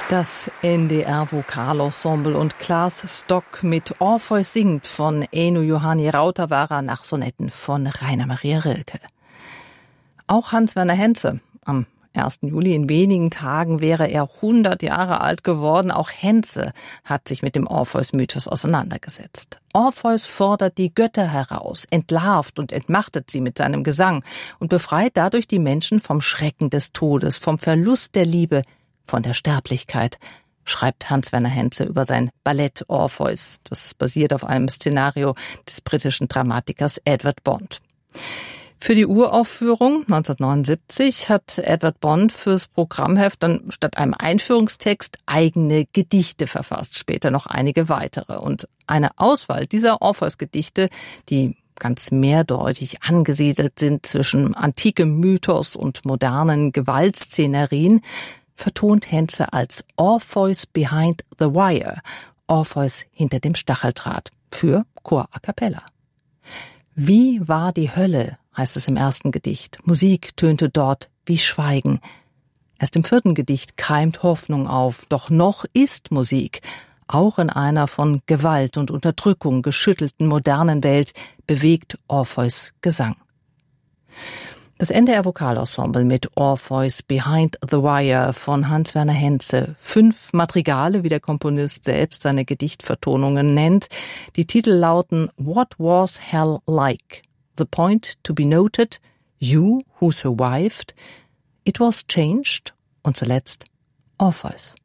Das NDR-Vokalensemble und Klaas Stock mit Orpheus singt von Eino Juhani Rautavaara nach Sonetten von Rainer Maria Rilke. Auch Hans-Werner Henze. Am 1. Juli in wenigen Tagen wäre er 100 Jahre alt geworden. Auch Henze hat sich mit dem Orpheus-Mythos auseinandergesetzt. Orpheus fordert die Götter heraus, entlarvt und entmachtet sie mit seinem Gesang und befreit dadurch die Menschen vom Schrecken des Todes, vom Verlust der Liebe, von der Sterblichkeit, schreibt Hans-Werner Henze über sein Ballett Orpheus. Das basiert auf einem Szenario des britischen Dramatikers Edward Bond. Für die Uraufführung 1979 hat Edward Bond fürs Programmheft dann statt einem Einführungstext eigene Gedichte verfasst, später noch einige weitere. Und eine Auswahl dieser Orpheus-Gedichte, die ganz mehrdeutig angesiedelt sind zwischen antikem Mythos und modernen Gewaltszenerien, vertont Henze als Orpheus Behind the Wire, Orpheus hinter dem Stacheldraht, für Chor a cappella. Wie war die Hölle, heißt es im ersten Gedicht. Musik tönte dort wie Schweigen. Erst im 4. Gedicht keimt Hoffnung auf, doch noch ist Musik. Auch in einer von Gewalt und Unterdrückung geschüttelten modernen Welt bewegt Orpheus Gesang. Das NDR-Vokalensemble mit Orpheus Behind the Wire von Hans-Werner Henze. 5 Madrigale, wie der Komponist selbst seine Gedichtvertonungen nennt. Die Titel lauten What Was Hell Like? The Point to be Noted, You Who Survived, It Was Changed und zuletzt Orpheus.